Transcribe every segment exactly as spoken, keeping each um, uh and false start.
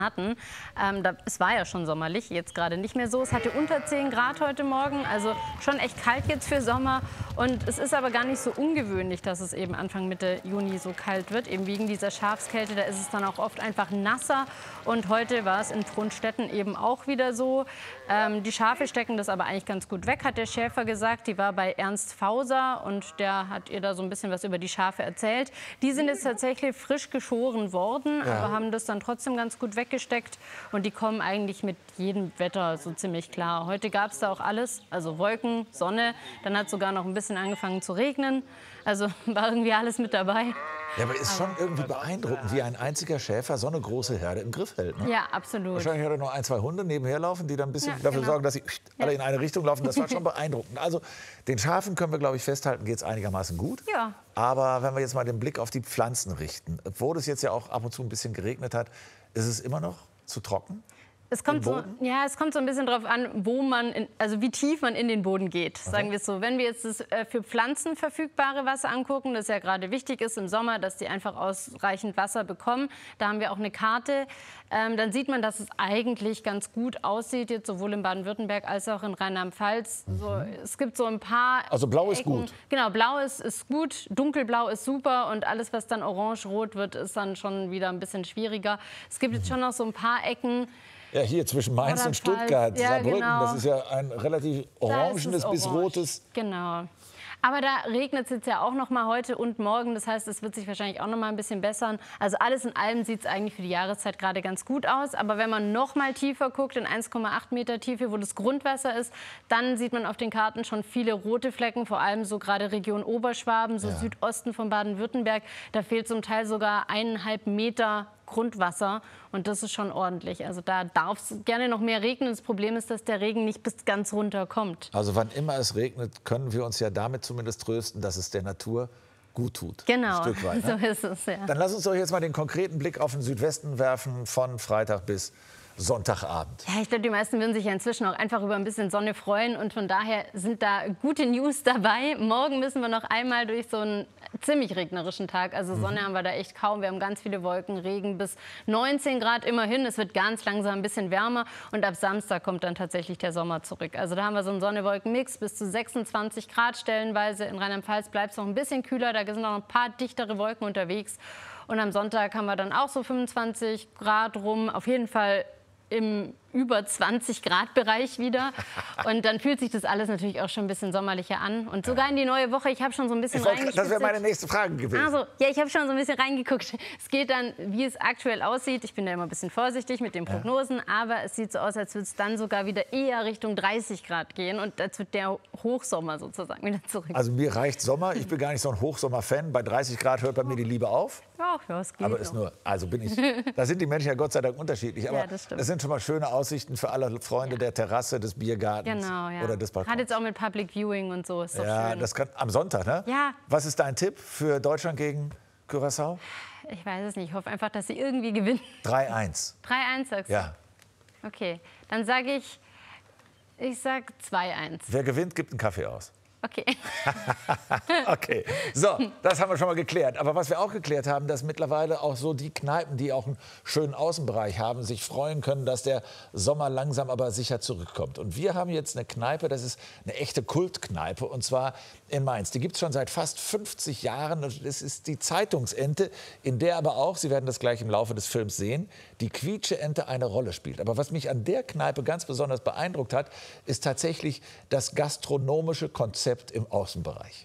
hatten. Ähm, da, es war ja schon sommerlich, jetzt gerade nicht mehr so. Es hatte unter zehn Grad heute Morgen, also schon echt kalt jetzt für Sommer. Und es ist aber gar nicht so ungewöhnlich, dass es eben Anfang Mitte Juni so kalt wird. Eben wegen dieser Schafskälte, da ist es dann auch oft einfach nasser. Und heute war es in Frohnstetten eben auch wieder so. Ähm, die Schafe stecken das aber eigentlich ganz gut weg, hat der Schäfer gesagt. Die war bei Ernst Fauser und der hat ihr da so ein bisschen was über die Schafe erzählt. Die sind jetzt tatsächlich frisch geschoren worden, ja. aber haben das dann trotzdem ganz gut weggesteckt. Und die kommen eigentlich mit jedem Wetter so ziemlich klar. Heute gab es da auch alles, also Wolken, Sonne. Dann hat sogar noch ein bisschen angefangen zu regnen. Also war irgendwie alles mit dabei. Ja, aber ist schon irgendwie beeindruckend, wie ein einziger Schäfer so eine große Herde im Griff hält. Ne? Ja, absolut. Wahrscheinlich hat er noch ein, zwei Hunde nebenher laufen, die dann ein bisschen ja, dafür genau. sorgen, dass sie alle ja. in eine Richtung laufen. Das war schon beeindruckend. Also den Schafen können wir, glaube ich, festhalten, geht es einigermaßen gut. Ja. Aber wenn wir jetzt mal den Blick auf die Pflanzen richten, obwohl es jetzt ja auch ab und zu ein bisschen geregnet hat, ist es immer noch zu trocken? Es kommt, so, ja, es kommt so ein bisschen darauf an, wo man, in, also wie tief man in den Boden geht, sagen wir es so. Wenn wir jetzt das äh, für Pflanzen verfügbare Wasser angucken, das ja gerade wichtig ist im Sommer, dass die einfach ausreichend Wasser bekommen, da haben wir auch eine Karte, ähm, dann sieht man, dass es eigentlich ganz gut aussieht, jetzt sowohl in Baden-Württemberg als auch in Rheinland-Pfalz. Mhm. So, es gibt so ein paar Also blau ist Ecken. gut? Genau, blau ist, ist gut, dunkelblau ist super und alles, was dann orange-rot wird, ist dann schon wieder ein bisschen schwieriger. Es gibt jetzt schon noch so ein paar Ecken. Ja, hier zwischen Mainz und Stuttgart, ja, Saarbrücken, genau. das ist ja ein relativ orangenes bis orange. rotes. Genau. Aber da regnet es jetzt ja auch noch mal heute und morgen. Das heißt, es wird sich wahrscheinlich auch noch mal ein bisschen bessern. Also alles in allem sieht es eigentlich für die Jahreszeit gerade ganz gut aus. Aber wenn man noch mal tiefer guckt, in eins Komma acht Meter Tiefe, wo das Grundwasser ist, dann sieht man auf den Karten schon viele rote Flecken. Vor allem so gerade Region Oberschwaben, so ja. Südosten von Baden-Württemberg. Da fehlt zum Teil sogar eineinhalb Meter Grundwasser und das ist schon ordentlich. Also da darf es gerne noch mehr regnen. Das Problem ist, dass der Regen nicht bis ganz runter kommt. Also wann immer es regnet, können wir uns ja damit zumindest trösten, dass es der Natur gut tut. Genau, ein Stück weit, ne? so ist es. Ja. Dann lass uns doch jetzt mal den konkreten Blick auf den Südwesten werfen, von Freitag bis Sonntagabend. Ja, ich glaube, die meisten würden sich ja inzwischen auch einfach über ein bisschen Sonne freuen und von daher sind da gute News dabei. Morgen müssen wir noch einmal durch so einen ziemlich regnerischen Tag. Also Sonne mhm. haben wir da echt kaum. Wir haben ganz viele Wolken, Regen bis neunzehn Grad immerhin. Es wird ganz langsam ein bisschen wärmer und ab Samstag kommt dann tatsächlich der Sommer zurück. Also da haben wir so einen Sonne-Wolken-Mix bis zu sechsundzwanzig Grad stellenweise. In Rheinland-Pfalz bleibt es noch ein bisschen kühler. Da sind noch ein paar dichtere Wolken unterwegs. Und am Sonntag haben wir dann auch so fünfundzwanzig Grad rum. Auf jeden Fall im über zwanzig Grad Bereich wieder. Und dann fühlt sich das alles natürlich auch schon ein bisschen sommerlicher an. Und sogar in die neue Woche, ich habe schon so ein bisschen reingeguckt. Das wäre meine nächste Frage gewesen. Also, ja, ich habe schon so ein bisschen reingeguckt. Es geht dann, wie es aktuell aussieht. Ich bin da immer ein bisschen vorsichtig mit den Prognosen. Ja. Aber es sieht so aus, als würde es dann sogar wieder eher Richtung dreißig Grad gehen. Und als wird der Hochsommer sozusagen wieder zurück. Also mir reicht Sommer. Ich bin gar nicht so ein Hochsommer-Fan. Bei dreißig Grad hört bei mir die Liebe auf. Ja, ja, es geht aber ist nur, also bin ich, da sind die Menschen ja Gott sei Dank unterschiedlich. Aber ja, das stimmt. Es sind schon mal schöne Aussichten für alle Freunde ja. der Terrasse, des Biergartens genau, ja. oder des Balkons. Hat jetzt auch mit Public Viewing und so, ist doch ja, schön. Das kann am Sonntag, ne? Ja. Was ist dein Tipp für Deutschland gegen Curaçao? Ich weiß es nicht. Ich hoffe einfach, dass sie irgendwie gewinnen. drei eins. drei eins sagst du? Ja. Okay, dann sage ich, ich sag zwei eins. Wer gewinnt, gibt einen Kaffee aus. Okay. Okay, so, das haben wir schon mal geklärt. Aber was wir auch geklärt haben, dass mittlerweile auch so die Kneipen, die auch einen schönen Außenbereich haben, sich freuen können, dass der Sommer langsam aber sicher zurückkommt. Und wir haben jetzt eine Kneipe, das ist eine echte Kultkneipe, und zwar in Mainz. Die gibt es schon seit fast fünfzig Jahren. Und es ist die Zeitungsente, in der aber auch, Sie werden das gleich im Laufe des Films sehen, die Quietscheente eine Rolle spielt. Aber was mich an der Kneipe ganz besonders beeindruckt hat, ist tatsächlich das gastronomische Konzept im Außenbereich.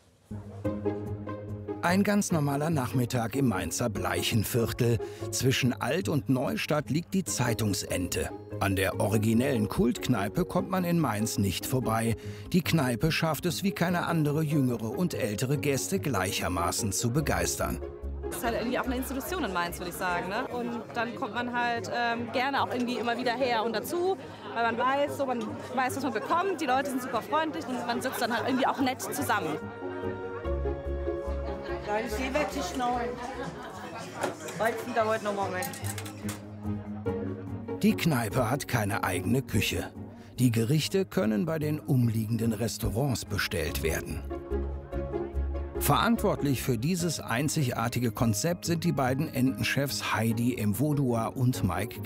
Ein ganz normaler Nachmittag im Mainzer Bleichenviertel. Zwischen Alt- und Neustadt liegt die Zeitungsente. An der originellen Kultkneipe kommt man in Mainz nicht vorbei. Die Kneipe schafft es wie keine andere, jüngere und ältere Gäste gleichermaßen zu begeistern. Das ist halt irgendwie auch eine Institution in Mainz, würde ich sagen. Ne? Und dann kommt man halt ähm, gerne auch irgendwie immer wieder her und dazu, weil man weiß, so, man weiß, was man bekommt. Die Leute sind super freundlich und man sitzt dann halt irgendwie auch nett zusammen. Nein, sie wird sich schneuen. Weizen dauert noch einen Moment. Die Kneipe hat keine eigene Küche. Die Gerichte können bei den umliegenden Restaurants bestellt werden. Verantwortlich für dieses einzigartige Konzept sind die beiden Entenchefs Heidi Mvudua und Mike